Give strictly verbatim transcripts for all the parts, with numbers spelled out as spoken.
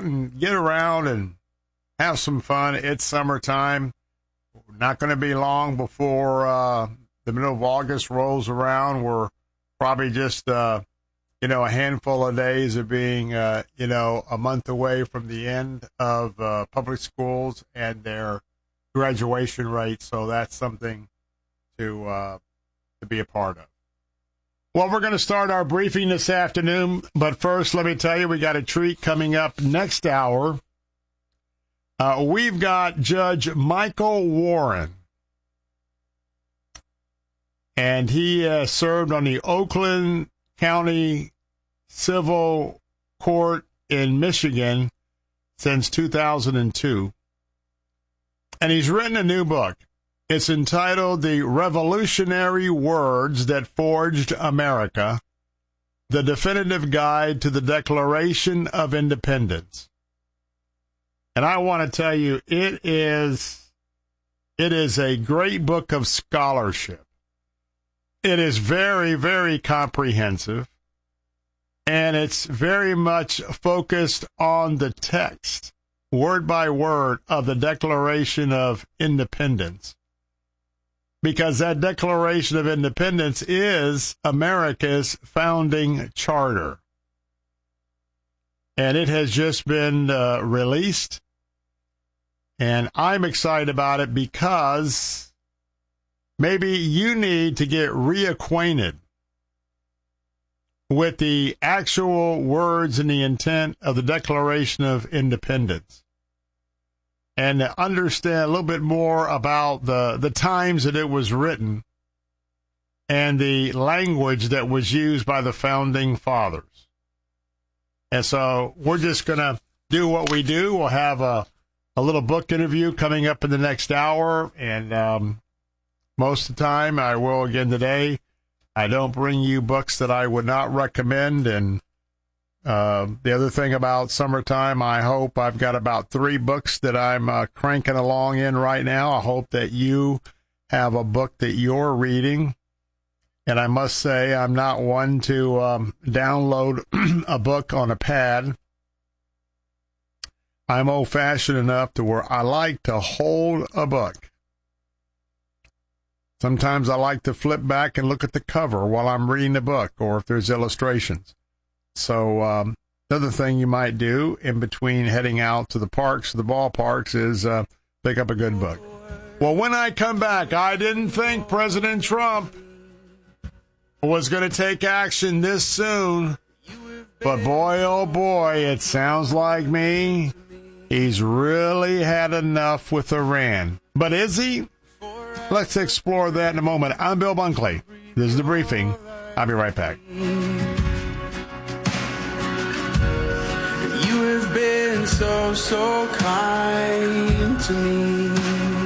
and get around and have some fun. It's summertime. Not going to be long before uh, the middle of August rolls around. We're probably just, uh, you know, a handful of days of being, uh, you know, a month away from the end of uh, public schools and their graduation rate. So that's something to uh, to be a part of. Well, we're going to start our briefing this afternoon, but first, let me tell you, we got a treat coming up next hour. Uh, we've got Judge Michael Warren, and he uh, served on the Oakland County Civil Court in Michigan since two thousand two, and he's written a new book. It's entitled The Revolutionary Words That Forged America, The Definitive Guide to the Declaration of Independence. And I want to tell you, it is, it is a great book of scholarship. It is very, very comprehensive, and it's very much focused on the text, word by word, of the Declaration of Independence. Because that Declaration of Independence is America's founding charter. And it has just been uh, released. And I'm excited about it because maybe you need to get reacquainted with the actual words and the intent of the Declaration of Independence, and to understand a little bit more about the, the times that it was written and the language that was used by the founding fathers. And so we're just going to do what we do. We'll have a, a little book interview coming up in the next hour, and um, most of the time, I will again today, I don't bring you books that I would not recommend. And uh, the other thing about summertime, I hope I've got about three books that I'm uh, cranking along in right now. I hope that you have a book that you're reading. And I must say, I'm not one to um, download a book on a pad. I'm old-fashioned enough to where I like to hold a book. Sometimes I like to flip back and look at the cover while I'm reading the book, or if there's illustrations. So um, another thing you might do in between heading out to the parks, the ballparks, is uh, pick up a good book. Well, when I come back, I didn't think President Trump was going to take action this soon. But boy, oh boy, it sounds like me. He's really had enough with Iran. But is he? Let's explore that in a moment. I'm Bill Bunkley. This is The Briefing. I'll be right back. You have been so, so kind to me.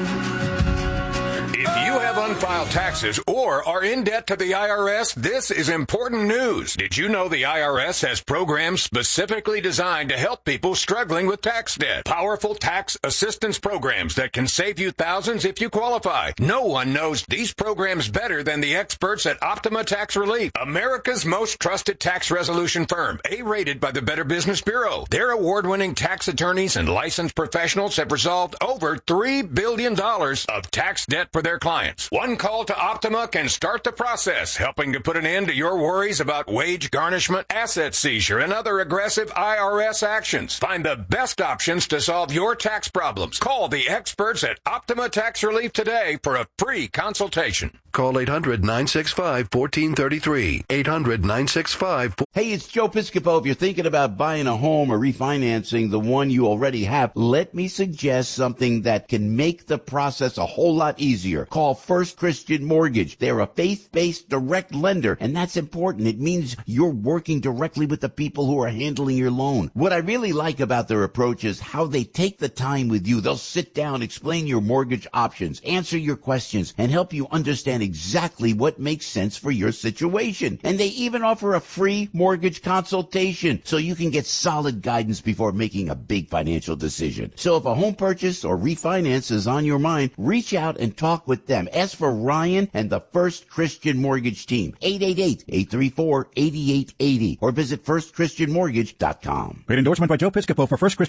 If you have unfiled taxes or are in debt to the I R S, this is important news. Did you know the I R S has programs specifically designed to help people struggling with tax debt? Powerful tax assistance programs that can save you thousands if you qualify. No one knows these programs better than the experts at Optima Tax Relief, America's most trusted tax resolution firm, A-rated by the Better Business Bureau. Their award-winning tax attorneys and licensed professionals have resolved over three billion dollars of tax debt for their clients. One call to Optima can start the process, helping to put an end to your worries about wage garnishment, asset seizure, and other aggressive I R S actions. Find the best options to solve your tax problems. Call the experts at Optima Tax Relief today for a free consultation. Call eight hundred, nine six five, one four three three. eight hundred, nine six five. Hey, it's Joe Piscopo. If you're thinking about buying a home or refinancing the one you already have, let me suggest something that can make the process a whole lot easier. Call First Christian Mortgage. They're a faith-based direct lender, and that's important. It means you're working directly with the people who are handling your loan. What I really like about their approach is how they take the time with you. They'll sit down, explain your mortgage options, answer your questions, and help you understand exactly what makes sense for your situation. And they even offer a free mortgage consultation so you can get solid guidance before making a big financial decision. So if a home purchase or refinance is on your mind, reach out and talk with them. Ask for Ryan and the First Christian Mortgage team. eight eight eight, eight three four, eight eight eight zero or visit first christian mortgage dot com. Great endorsement by Joe Piscopo for First Christian